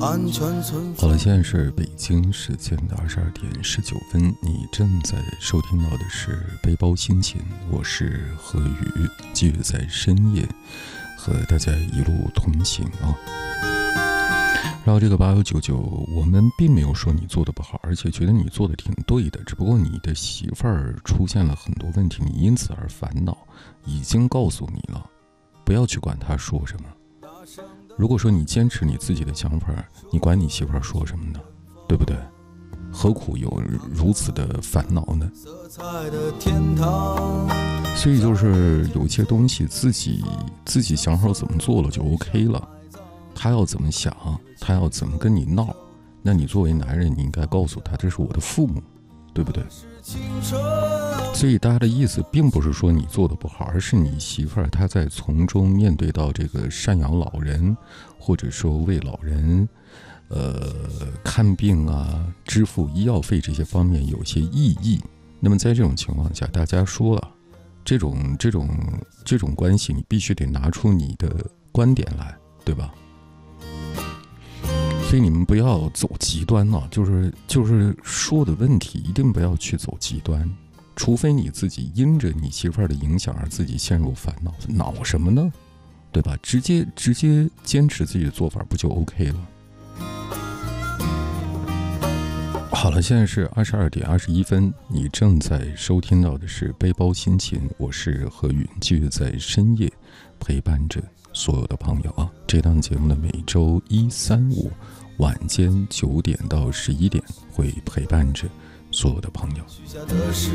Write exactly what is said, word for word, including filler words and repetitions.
好了，现在是北京时间的二十二点十九分，你正在收听到的是背包心情，我是何宇，继续在深夜和大家一路同行啊。然后这个八九九九，我们并没有说你做的不好，而且觉得你做的挺对的，只不过你的媳妇儿出现了很多问题，你因此而烦恼，已经告诉你了，不要去管她说什么。如果说你坚持你自己的想法，你管你媳妇儿说什么呢？对不对？何苦有如此的烦恼呢？所以就是有些东西自己自己想好怎么做了就 OK 了。他要怎么想，他要怎么跟你闹，那你作为男人，你应该告诉他，这是我的父母，对不对？所以大家的意思并不是说你做的不好，而是你媳妇儿她在从中面对到这个赡养老人，或者说为老人呃看病啊、支付医药费这些方面有些异议。那么在这种情况下，大家说了，这种这种这种关系，你必须得拿出你的观点来，对吧？所以你们不要走极端了、啊，就是就是说的问题一定不要去走极端，除非你自己因着你媳妇儿的影响而自己陷入烦恼，恼什么呢？对吧？直接直接坚持自己的做法不就 OK 了？好了，现在是二十二点二十一分，你正在收听到的是背包心情，我是何允，继续在深夜陪伴着所有的朋友啊。这档节目的每周一、三、五晚间九点到十一点会陪伴着所有的朋友。